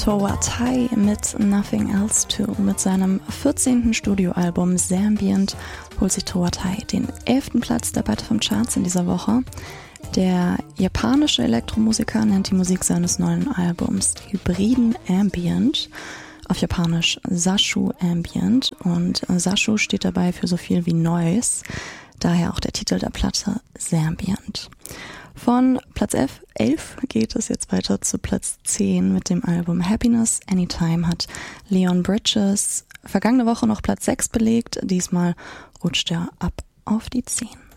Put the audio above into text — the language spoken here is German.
Towa Tai mit Nothing Else To. Mit seinem 14. Studioalbum Zambient holt sich Towa Tai den 11. Platz der Butterfly Charts in dieser Woche. Der japanische Elektromusiker nennt die Musik seines neuen Albums hybriden Ambient, auf Japanisch Zashu Ambient, und Zashu steht dabei für so viel wie Noise, daher auch der Titel der Platte Zambient. Von Platz 11 geht es jetzt weiter zu Platz 10 mit dem Album Happiness Anytime. Hat Leon Bridges vergangene Woche noch Platz 6 belegt, diesmal rutscht er ab auf die 10.